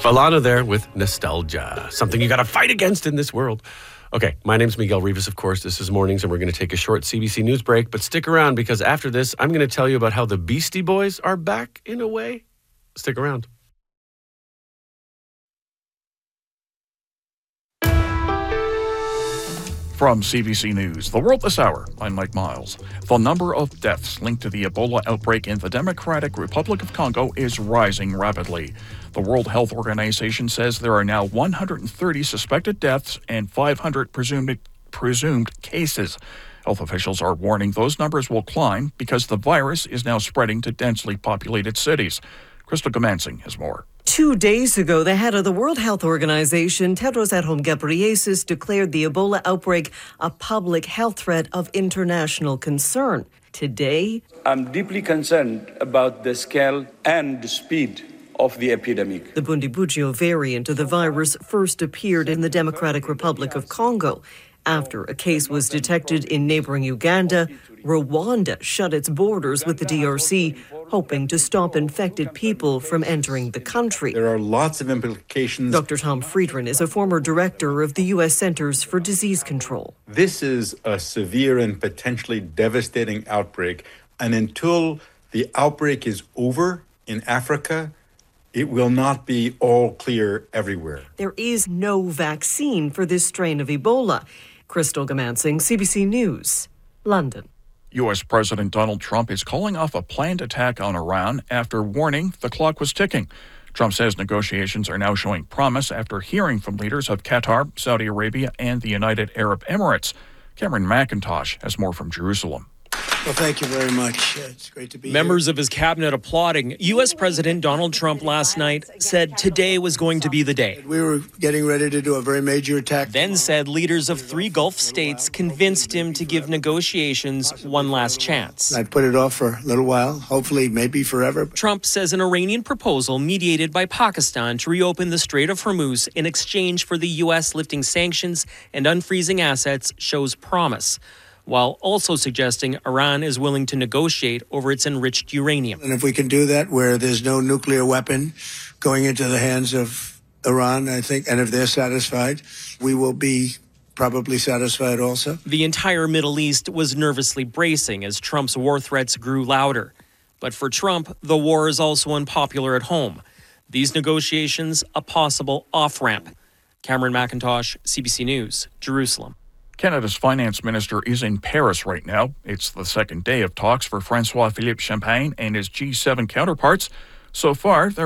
Alana there with Nostalgia, something you got to fight against in this world. Okay, my name's Miguel Rivas, of course. This is Mornings, and we're going to take a short CBC News break. But stick around, because after this, I'm going to tell you about how the Beastie Boys are back in a way. Stick around. From CBC News, The World This Hour, I'm Mike Miles. The number of deaths linked to the Ebola outbreak in the Democratic Republic of Congo is rising rapidly. The World Health Organization says there are now 130 suspected deaths and 500 presumed cases. Health officials are warning those numbers will climb because the virus is now spreading to densely populated cities. Crystal Gamansing has more. 2 days ago, the head of the World Health Organization, Tedros Adhanom Ghebreyesus, declared the Ebola outbreak a public health threat of international concern. Today, I'm deeply concerned about the scale and the speed of the epidemic. The Bundibugyo variant of the virus first appeared in the Democratic Republic of Congo. After a case was detected in neighboring Uganda, Rwanda shut its borders with the DRC, hoping to stop infected people from entering the country. There are lots of implications. Dr. Tom Friedman is a former director of the U.S. Centers for Disease Control. This is a severe and potentially devastating outbreak, and until the outbreak is over in Africa, it will not be all clear everywhere. There is no vaccine for this strain of Ebola. Crystal Gamansing, CBC News, London. U.S. President Donald Trump is calling off a planned attack on Iran after warning the clock was ticking. Trump says negotiations are now showing promise after hearing from leaders of Qatar, Saudi Arabia, and the United Arab Emirates. Cameron McIntosh has more from Jerusalem. Well, thank you very much. It's great to be Members here. of his cabinet applauding. U.S. President Donald Trump last night said today was going to be the day. We were getting ready to do a very major attack. Then said leaders of 3 Gulf states convinced him to give negotiations one last chance. I'd put it off for a little while, hopefully maybe forever. Trump says an Iranian proposal mediated by Pakistan to reopen the Strait of Hormuz in exchange for the U.S. lifting sanctions and unfreezing assets shows promise, while also suggesting Iran is willing to negotiate over its enriched uranium. And if we can do that where there's no nuclear weapon going into the hands of Iran, I think, and if they're satisfied, we will be probably satisfied also. The entire Middle East was nervously bracing as Trump's war threats grew louder. But for Trump, the war is also unpopular at home. These negotiations, a possible off-ramp. Cameron McIntosh, CBC News, Jerusalem. Canada's finance minister is in Paris right now. It's the second day of talks for François-Philippe Champagne and his G7 counterparts. So far, there